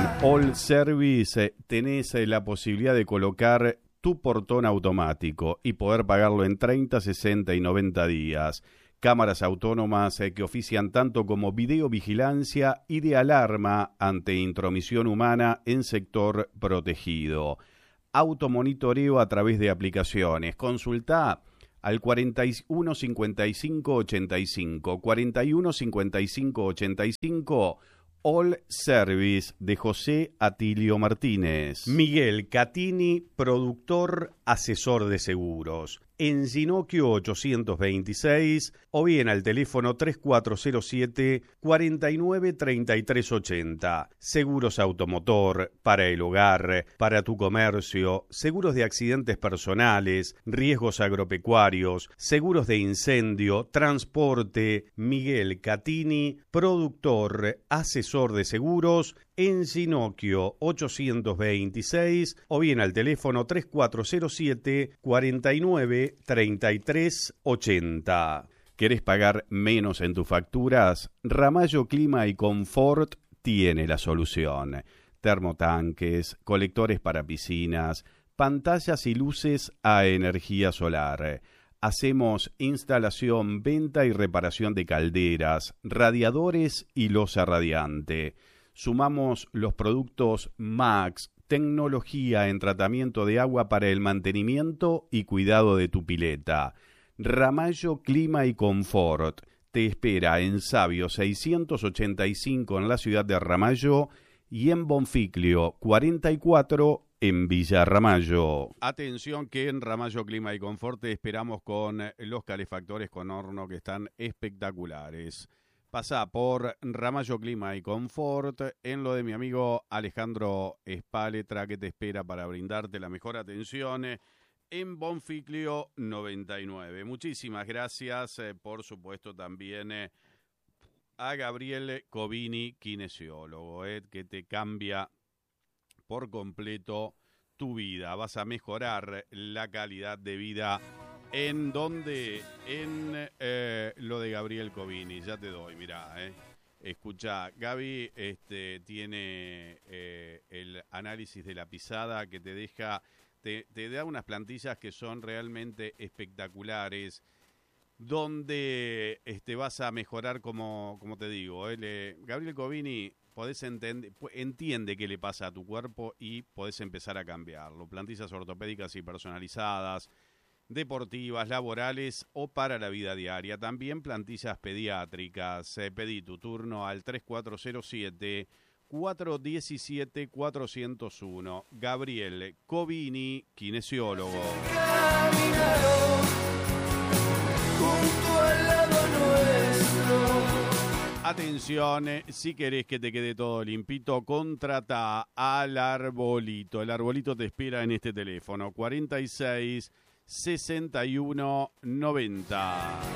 All Service tenés la posibilidad de colocar tu portón automático y poder pagarlo en 30, 60 y 90 días. Cámaras autónomas que ofician tanto como videovigilancia y de alarma ante intromisión humana en sector protegido. Automonitoreo a través de aplicaciones. Consultá al 41 55 85, 41 55 85, All Service de José Atilio Martínez. Miguel Catini, productor, asesor de seguros. En Ginocchio 826 o bien al teléfono 3407 49 33 80. Seguros automotor, para el hogar, para tu comercio, seguros de accidentes personales, riesgos agropecuarios, seguros de incendio, transporte. Miguel Catini, productor, asesor de seguros, en Ginocchio 826 o bien al teléfono 3407 49 33 80. ¿Querés pagar menos en tus facturas? Ramallo Clima y Confort tiene la solución. Termotanques, colectores para piscinas, pantallas y luces a energía solar. Hacemos instalación, venta y reparación de calderas, radiadores y losa radiante. Sumamos los productos Max, tecnología en tratamiento de agua para el mantenimiento y cuidado de tu pileta. Ramallo Clima y Confort te espera en Sabio 685 en la ciudad de Ramallo y en Bonficlio 44 en Villa Ramallo. Atención que en Ramallo Clima y Confort te esperamos con los calefactores con horno que están espectaculares. Pasá por Ramallo Clima y Confort en lo de mi amigo Alejandro Espáletra, que te espera para brindarte la mejor atención en Bonficlio 99. Muchísimas gracias, por supuesto, también a Gabriel Covini, kinesiólogo, que te cambia por completo tu vida. Vas a mejorar la calidad de vida. ¿En dónde? En lo de Gabriel Covini, ya te doy, mirá, Escuchá, Gaby tiene el análisis de la pisada que te deja, te da unas plantillas que son realmente espectaculares, donde vas a mejorar, como te digo, Gabriel Covini, entiende qué le pasa a tu cuerpo y podés empezar a cambiarlo. Plantillas ortopédicas y personalizadas, deportivas, laborales o para la vida diaria. También plantillas pediátricas. Pedí tu turno al 3407-417-401. Gabriel Covini, kinesiólogo. Atención, si querés que te quede todo limpito, contrata al Arbolito. El Arbolito te espera en este teléfono, 46 61 90.